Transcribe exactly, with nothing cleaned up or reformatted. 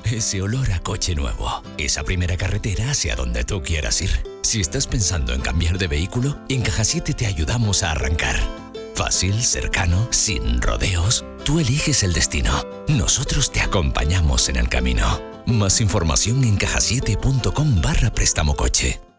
ese olor a coche nuevo, esa primera carretera hacia donde tú quieras ir. Si estás pensando en cambiar de vehículo, en Caja siete te ayudamos a arrancar. Fácil, cercano, sin rodeos. Tú eliges el destino. Nosotros te acompañamos en el camino. Más información en cajasiete punto com barra préstamo coche.